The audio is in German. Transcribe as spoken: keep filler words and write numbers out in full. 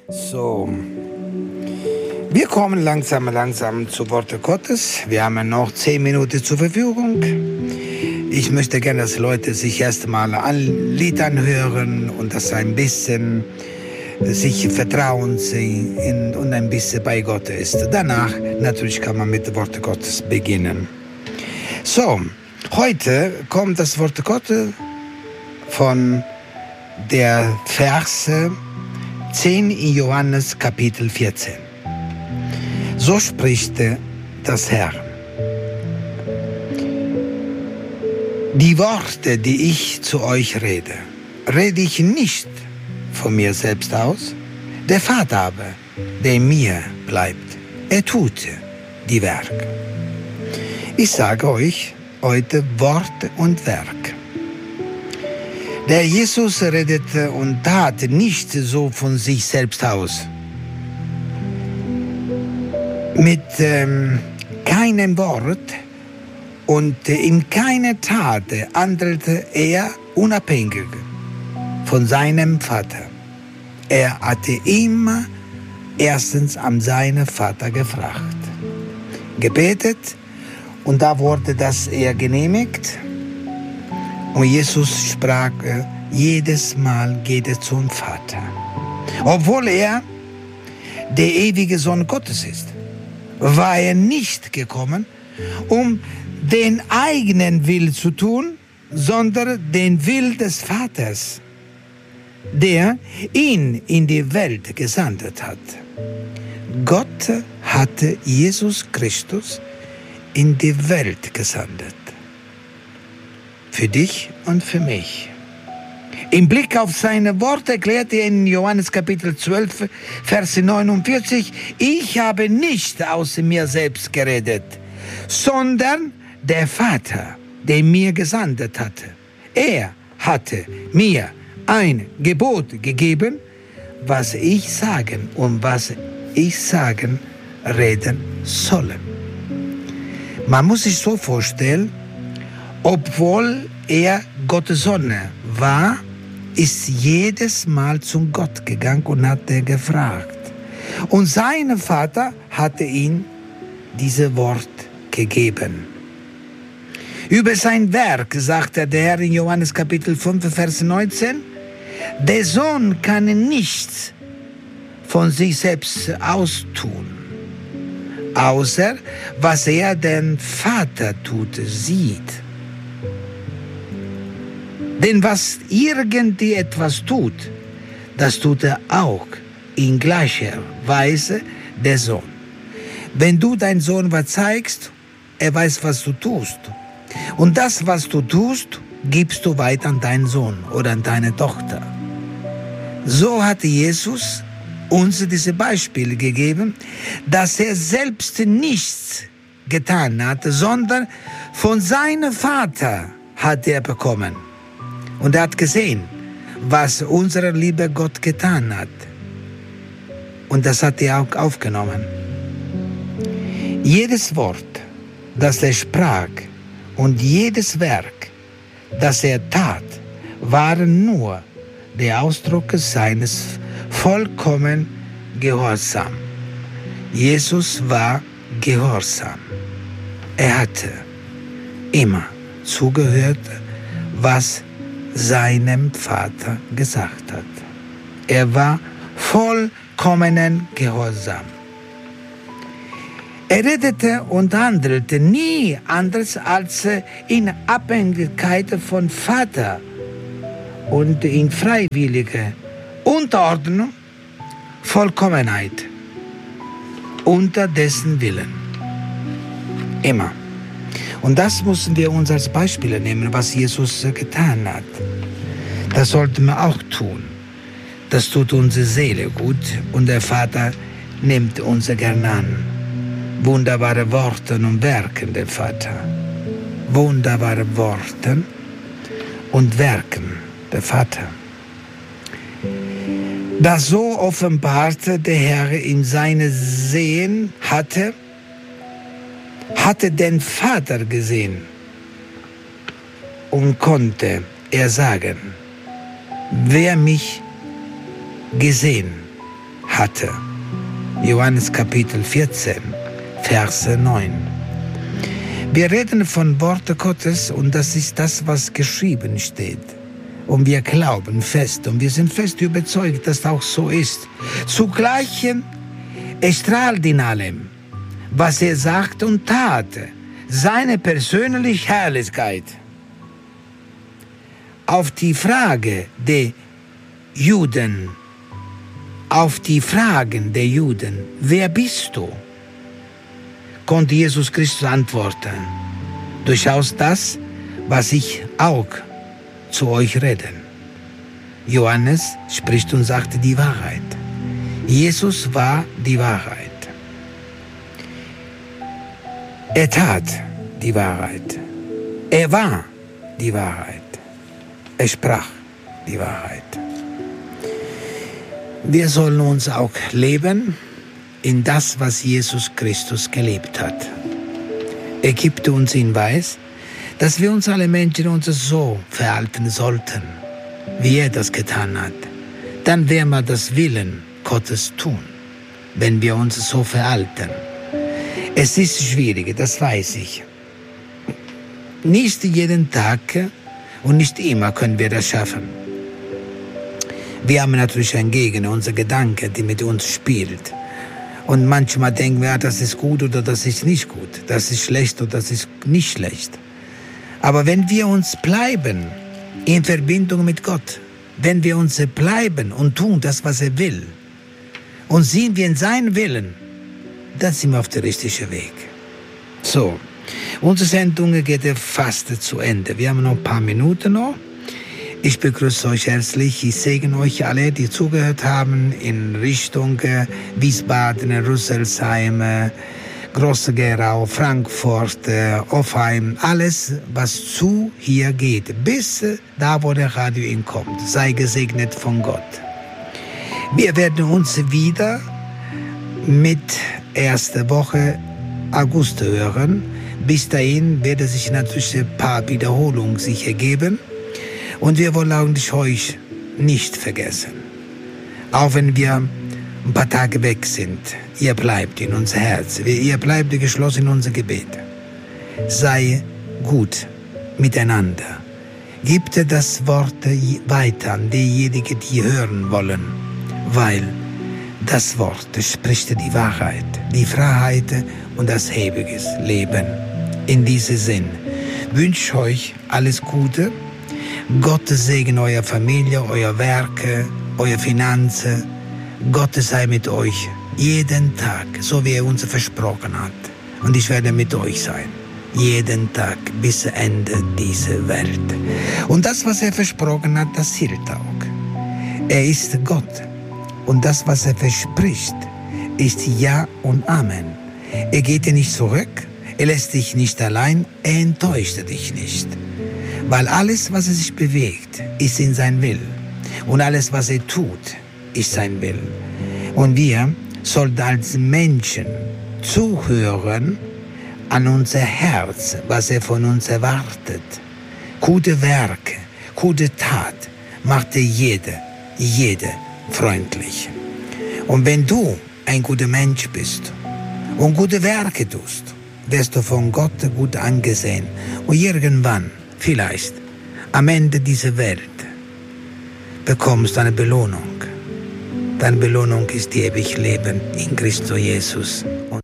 So, wir kommen langsam, langsam zu Worte Gottes. Wir haben noch zehn Minuten zur Verfügung. Ich möchte gerne, dass Leute sich erst mal ein Lied anhören und das ein bisschen sich vertrauen in, und ein bisschen bei Gott ist. Danach natürlich kann man mit Worte Gottes beginnen. So, heute kommt das Wort Gottes von der Verse zehn in Johannes Kapitel vierzehn. So spricht das Herr. Die Worte, die ich zu euch rede, rede ich nicht von mir selbst aus. Der Vater aber, der in mir bleibt, er tut die Werke. Ich sage euch heute Worte und Werk. Der Jesus redete und tat nicht so von sich selbst aus. Mit ähm, keinem Wort und äh, in keiner Tat handelte er unabhängig von seinem Vater. Er hatte immer erstens an seinen Vater gefragt, gebetet und da wurde das er genehmigt. Und Jesus sprach, jedes Mal geht er zum Vater. Obwohl er der ewige Sohn Gottes ist, war er nicht gekommen, um den eigenen Willen zu tun, sondern den Willen des Vaters, der ihn in die Welt gesandt hat. Gott hatte Jesus Christus in die Welt gesandt. Für dich und für mich. Im Blick auf seine Worte erklärt er in Johannes Kapitel zwölf, Vers neunundvierzig, ich habe nicht aus mir selbst geredet, sondern der Vater, der mir gesandt hatte. Er hatte mir ein Gebot gegeben, was ich sagen und was ich sagen, reden sollen. Man muss sich so vorstellen, obwohl er Gottes Sohn war, ist jedes Mal zum Gott gegangen und hat er gefragt. Und sein Vater hatte ihm diese Wort gegeben. Über sein Werk sagte der Herr in Johannes Kapitel fünf, Vers neunzehn, der Sohn kann nichts von sich selbst austun, außer was er den Vater tut, sieht. Denn was irgendetwas tut, das tut er auch in gleicher Weise der Sohn. Wenn du deinen Sohn was zeigst, er weiß, was du tust. Und das, was du tust, gibst du weiter an deinen Sohn oder an deine Tochter. So hat Jesus uns diese Beispiele gegeben, dass er selbst nichts getan hat, sondern von seinem Vater hat er bekommen. Und er hat gesehen, was unser lieber Gott getan hat. Und das hat er auch aufgenommen. Jedes Wort, das er sprach und jedes Werk, das er tat, waren nur der Ausdruck seines vollkommenen Gehorsam. Jesus war gehorsam. Er hatte immer zugehört, was seinem Vater gesagt hat. Er war vollkommenen Gehorsam. Er redete und handelte nie anders als in Abhängigkeit von Vater und in freiwilliger Unterordnung, Vollkommenheit, unter dessen Willen. Immer. Und das müssen wir uns als Beispiel nehmen, was Jesus getan hat. Das sollten wir auch tun. Das tut unsere Seele gut und der Vater nimmt uns gern an. Wunderbare Worte und Werken der Vater. Wunderbare Worte und Werken der Vater. Das so offenbarte der Herr in seine Sehen hatte, hatte den Vater gesehen und konnte er sagen, wer mich gesehen hatte. Johannes Kapitel vierzehn, Verse neun. Wir reden von Worte Gottes und das ist das, was geschrieben steht. Und wir glauben fest und wir sind fest überzeugt, dass das auch so ist. Zugleich erstrahlt in allem, was er sagte und tat, seine persönliche Herrlichkeit. Auf die Frage der Juden, auf die Fragen der Juden, wer bist du? Konnte Jesus Christus antworten, durchaus das, was ich auch zu euch rede. Johannes spricht und sagte die Wahrheit. Jesus war die Wahrheit. Er tat die Wahrheit. Er war die Wahrheit. Er sprach die Wahrheit. Wir sollen uns auch leben in das, was Jesus Christus gelebt hat. Er gibt uns Hinweis, dass wir uns alle Menschen uns so verhalten sollten, wie er das getan hat. Dann werden wir das Willen Gottes tun, wenn wir uns so verhalten. Es ist schwierig, das weiß ich. Nicht jeden Tag und nicht immer können wir das schaffen. Wir haben natürlich einen Gegner, unsere Gedanken, die mit uns spielt. Und manchmal denken wir, das ist gut oder das ist nicht gut. Das ist schlecht oder das ist nicht schlecht. Aber wenn wir uns bleiben in Verbindung mit Gott, wenn wir uns bleiben und tun das, was er will, und sind wir in seinem Willen, dann sind wir auf dem richtigen Weg. So, unsere Sendung geht fast zu Ende. Wir haben noch ein paar Minuten noch. Ich begrüße euch herzlich. Ich segne euch alle, die zugehört haben, in Richtung Wiesbaden, Rüsselsheim, Große Gerau, Frankfurt, Offheim, alles, was zu hier geht, bis da, wo der Radio hinkommt. Sei gesegnet von Gott. Wir werden uns wieder mit erster Woche August hören. Bis dahin werden sich natürlich ein paar Wiederholungen sich ergeben. Und wir wollen eigentlich euch nicht vergessen. Auch wenn wir ein paar Tage weg sind, ihr bleibt in unser Herz, ihr bleibt geschlossen in unser Gebet. Sei gut miteinander. Gebt das Wort weiter an diejenigen, die hören wollen, weil das Wort spricht die Wahrheit, die Freiheit und das ewige Leben. In diesem Sinn wünsche ich euch alles Gute. Gott segne eure Familie, euer Werke, eure Finanzen. Gott sei mit euch jeden Tag, so wie er uns versprochen hat. Und ich werde mit euch sein, jeden Tag bis Ende dieser Welt. Und das, was er versprochen hat, das hielt auch. Er ist Gott. Und das, was er verspricht, ist Ja und Amen. Er geht dir nicht zurück, er lässt dich nicht allein, er enttäuscht dich nicht. Weil alles, was er sich bewegt, ist in sein Willen. Und alles, was er tut, ist sein Willen. Und wir sollten als Menschen zuhören an unser Herz, was er von uns erwartet. Gute Werke, gute Tat macht er jede, jede freundlich. Und wenn du ein guter Mensch bist und gute Werke tust, wirst du von Gott gut angesehen. Und irgendwann, vielleicht, am Ende dieser Welt, bekommst du eine Belohnung. Deine Belohnung ist die ewige Leben in Christus Jesus.